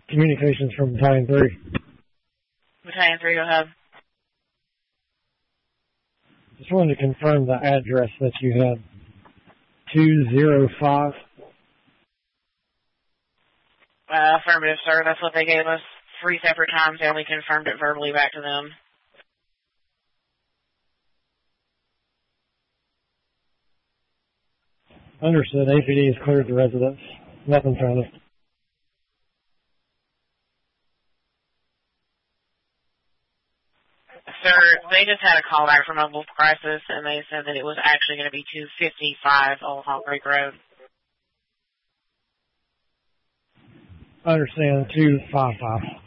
Communications from Battalion 3. Battalion 3, go ahead. Just wanted to confirm the address that you had. 205. Affirmative, sir. That's what they gave us 3 separate times. They only confirmed it verbally back to them. Understood. APD has cleared the residence. Nothing found it. Sir, they just had a call back from Mobile Crisis, and they said that it was actually going to be 255 Old Hall Creek Road. I understand. 255.